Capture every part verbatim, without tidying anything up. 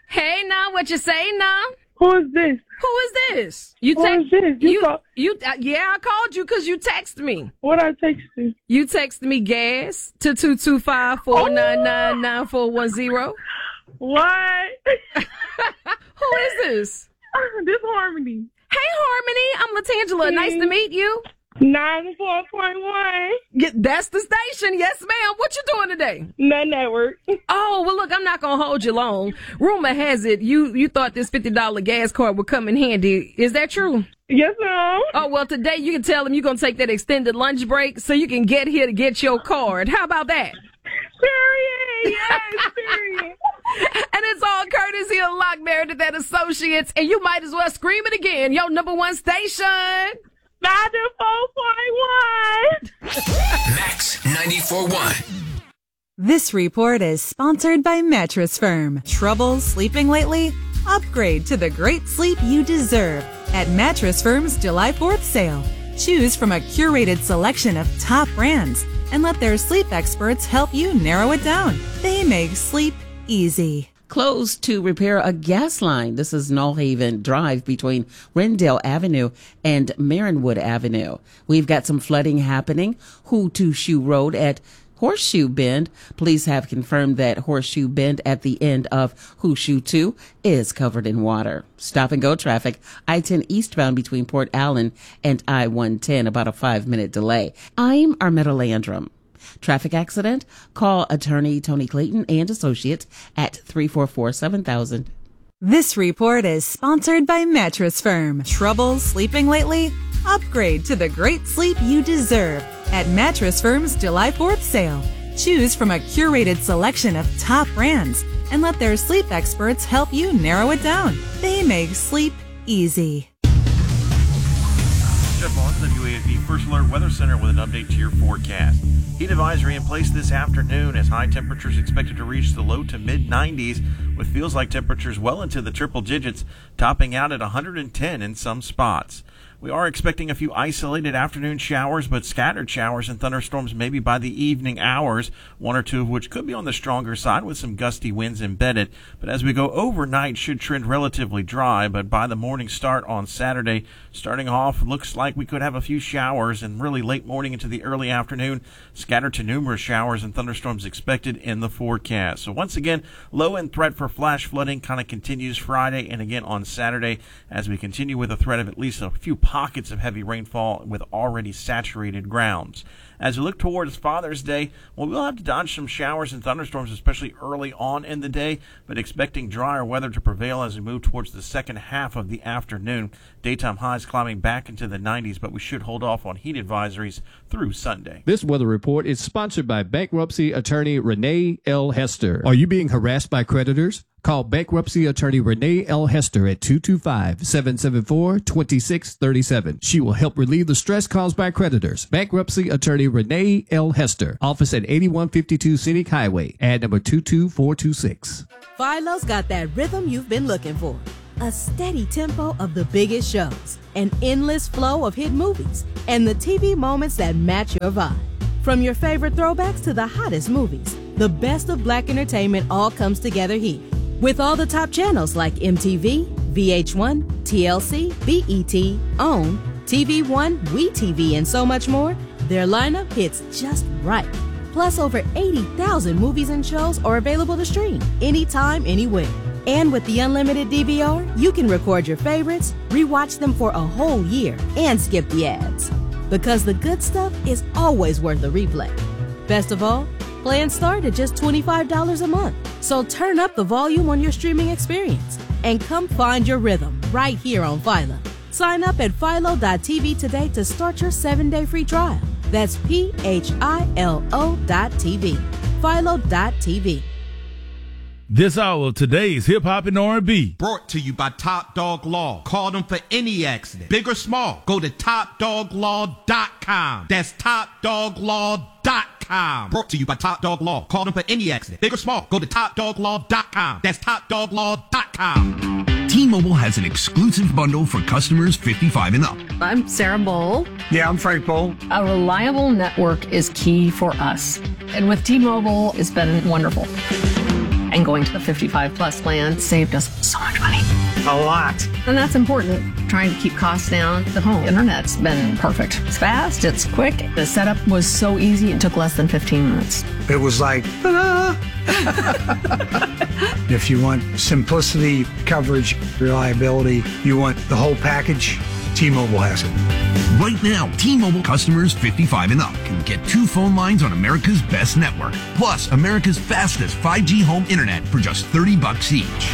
Hey, now, what you say now? Who is this? Who is this? You Who text is this? You you, call- you uh, yeah, I called you because you texted me. What I text you? You texted me gas to two two five, four nine nine, nine four one zero. What? Who is this? This Harmony. Hey, Harmony. I'm Latangela. Nice to meet you. ninety-four point one. Yeah, that's the station. Yes, ma'am. What you doing today? The network. Oh, well, look, I'm not going to hold you long. Rumor has it you, you thought this fifty dollars gas card would come in handy. Is that true? Yes, ma'am. Oh, well, today you can tell them you're going to take that extended lunch break so you can get here to get your card. How about that? Period. Yes, period. And it's all courtesy of Lock Meredith and Associates. And you might as well scream it again. Your number one station. ninety-four point one. Max ninety-four point one. This report is sponsored by Mattress Firm. Trouble sleeping lately? Upgrade to the great sleep you deserve at Mattress Firm's July fourth sale. Choose from a curated selection of top brands and let their sleep experts help you narrow it down. They make sleep easy. Closed to repair a gas line. This is Nullhaven Drive between Rendell Avenue and Marinwood Avenue. We've got some flooding happening. Hootooshoo Road at Horseshoe Bend. Police have confirmed that Horseshoe Bend at the end of Horseshoe two is covered in water. Stop and go traffic. I ten eastbound between Port Allen and I one ten, about a five minute delay. I'm Armetta Landrum. Traffic accident? Call attorney Tony Clayton and Associates at three four four, seven thousand. This report is sponsored by Mattress Firm. Trouble sleeping lately? Upgrade to the great sleep you deserve at Mattress Firm's July fourth sale. Choose from a curated selection of top brands and let their sleep experts help you narrow it down. They make sleep easy. Jeff Vaughn, W A F B First Alert Weather Center with an update to your forecast. Heat advisory in place this afternoon as high temperatures expected to reach the low to mid nineties with feels like temperatures well into the triple digits, topping out at one hundred ten in some spots. We are expecting a few isolated afternoon showers, but scattered showers and thunderstorms maybe by the evening hours, one or two of which could be on the stronger side with some gusty winds embedded. But as we go overnight, should trend relatively dry, but by the morning start on Saturday, starting off, looks like we could have a few showers and really late morning into the early afternoon, scattered to numerous showers and thunderstorms expected in the forecast. So once again, low end threat for flash flooding kind of continues Friday and again on Saturday as we continue with a threat of at least a few pockets of heavy rainfall with already saturated grounds. As we look towards Father's Day, well, we'll have to dodge some showers and thunderstorms, especially early on in the day, but expecting drier weather to prevail as we move towards the second half of the afternoon. Daytime highs climbing back into the nineties, but we should hold off on heat advisories through Sunday. This weather report is sponsored by bankruptcy attorney Renee L. Hester. Are you being harassed by creditors? Call bankruptcy attorney Renee L. Hester at two two five, seven seven four, two six three seven. She will help relieve the stress caused by creditors. Bankruptcy attorney Renee L. Hester. Office at eighty-one fifty-two Scenic Highway. Ad number two two four two six. Philo's got that rhythm you've been looking for. A steady tempo of the biggest shows. An endless flow of hit movies. And the T V moments that match your vibe. From your favorite throwbacks to the hottest movies, the best of black entertainment all comes together here. With all the top channels like M T V, V H one, T L C, B E T, OWN, T V One, WeTV, and so much more, their lineup hits just right. Plus, over eighty thousand movies and shows are available to stream anytime, anywhere. And with the unlimited D V R, you can record your favorites, rewatch them for a whole year, and skip the ads. Because the good stuff is always worth a replay. Best of all, plans start at just twenty-five dollars a month. So turn up the volume on your streaming experience and come find your rhythm right here on Philo. Sign up at philo dot t v today to start your seven-day free trial. That's P H I L O dot T V. philo dot t v. This hour of today's Hip Hop and R and B. Brought to you by Top Dog Law. Call them for any accident, big or small. Go to top dog law dot com. That's top dog law dot com. Brought to you by Top Dog Law. Call them for any accident, big or small. Go to top dog law dot com. That's top dog law dot com. T-Mobile has an exclusive bundle for customers fifty-five and up. I'm Sarah Bowl. Yeah, I'm Frank Bowl. A reliable network is key for us. And with T-Mobile, it's been wonderful. And going to the fifty-five plus plan saved us so much money. A lot. And that's important. Trying to keep costs down. The home internet's been perfect. It's fast, it's quick. The setup was so easy, it took less than fifteen minutes. It was like, ta-da! If you want simplicity, coverage, reliability, you want the whole package, T-Mobile has it. Right now, T-Mobile customers fifty-five and up can get two phone lines on America's best network, plus America's fastest five G home internet for just thirty bucks each.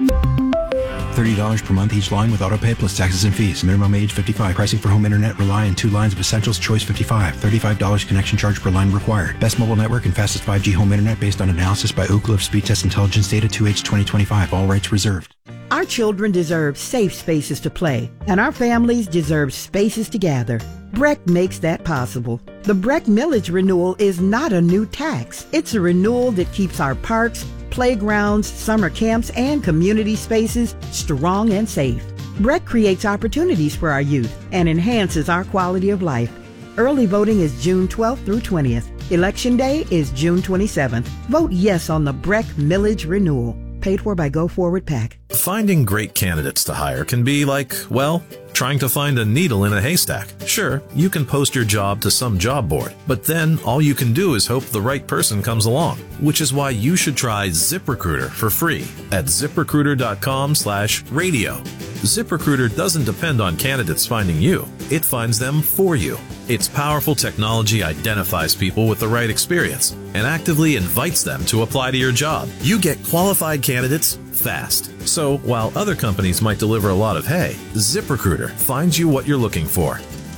thirty dollars per month each line with autopay plus taxes and fees. Minimum age fifty-five. Pricing for home internet rely on two lines of Essentials Choice fifty-five. thirty-five dollars connection charge per line required. Best mobile network and fastest five G home internet based on analysis by Ookla of Speed Test Intelligence Data two H twenty twenty-five. All rights reserved. Our children deserve safe spaces to play, and our families deserve spaces to gather. Breck makes that possible. The Breck Millage Renewal is not a new tax. It's a renewal that keeps our parks, playgrounds, summer camps, and community spaces strong and safe. Breck creates opportunities for our youth and enhances our quality of life. Early voting is June twelfth through twentieth. Election Day is June twenty-seventh. Vote yes on the Breck Millage Renewal. Paid for by Go Forward PAC. Finding great candidates to hire can be like, well, trying to find a needle in a haystack. Sure, you can post your job to some job board, but then all you can do is hope the right person comes along, which is why you should try ZipRecruiter for free at ZipRecruiter.com slash radio. ZipRecruiter doesn't depend on candidates finding you. It finds them for you. Its powerful technology identifies people with the right experience and actively invites them to apply to your job. You get qualified candidates fast. So while other companies might deliver a lot of hay, ZipRecruiter finds you what you're looking for.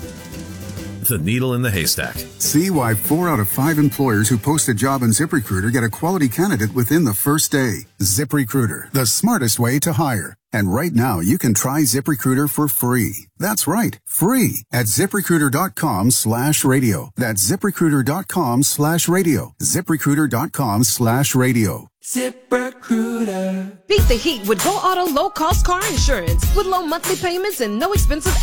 The needle in the haystack. See why four out of five employers who post a job on ZipRecruiter get a quality candidate within the first day. ZipRecruiter, the smartest way to hire. And right now, you can try ZipRecruiter for free. That's right, free at ZipRecruiter.com slash radio. That's ZipRecruiter.com slash radio. ZipRecruiter.com slash radio. ZipRecruiter. Beat the heat with Go Auto low-cost car insurance. With low monthly payments and no expensive